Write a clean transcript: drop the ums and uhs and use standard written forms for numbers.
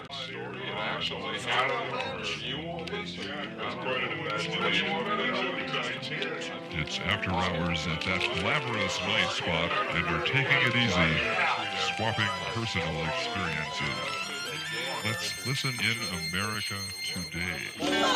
story. It actually happened. You want this? That's quite an imagination. It's after hours at that glamorous night spot, and you're taking it easy, swapping personal experiences. Let's listen in America today.